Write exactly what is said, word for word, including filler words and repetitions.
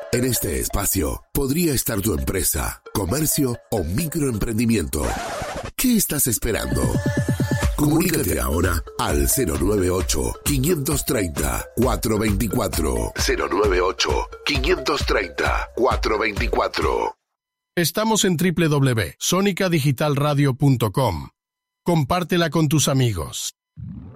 En este espacio podría estar tu empresa, comercio o microemprendimiento. ¿Qué estás esperando? Comunícate ahora al cero nueve ocho, quinientos treinta, cuatrocientos veinticuatro. cero nueve ocho, quinientos treinta, cuatrocientos veinticuatro. Estamos en doble u doble u doble u punto sonica digital radio punto com. Compártela con tus amigos.